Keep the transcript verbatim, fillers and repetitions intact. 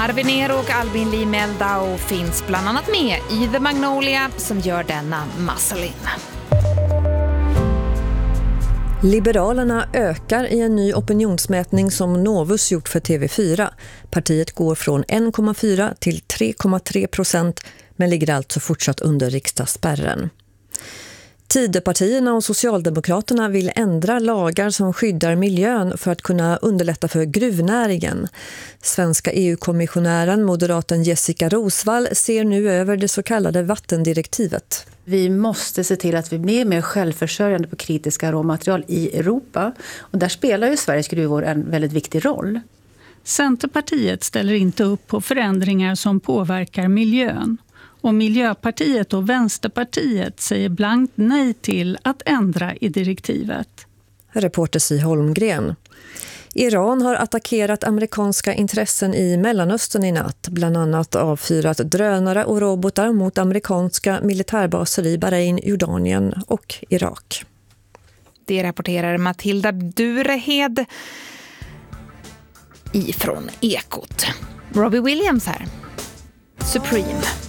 Arvin Er och Albin Lee Meldau finns bland annat med i The Magnolia som gör denna Muscle In. Liberalerna ökar i en ny opinionsmätning som Novus gjort för T V fyra. Partiet går från en komma fyra till tre komma tre procent men ligger alltså fortsatt under riksdagsspärren. Tidöpartierna och Socialdemokraterna vill ändra lagar som skyddar miljön för att kunna underlätta för gruvnäringen. Svenska E U-kommissionären, moderaten Jessica Rosvall, ser nu över det så kallade vattendirektivet. Vi måste se till att vi blir mer självförsörjande på kritiska råmaterial i Europa. Och där spelar ju Sveriges gruvor en väldigt viktig roll. Centerpartiet ställer inte upp på förändringar som påverkar miljön. Och Miljöpartiet och Vänsterpartiet säger blankt nej till att ändra i direktivet. Reporter Si Holmgren. Iran har attackerat amerikanska intressen i Mellanöstern i natt, bland annat avfyrat drönare och robotar mot amerikanska militärbaser i Bahrain, Jordanien och Irak. Det rapporterar Matilda Durehed ifrån Ekot. Robbie Williams här. Supreme.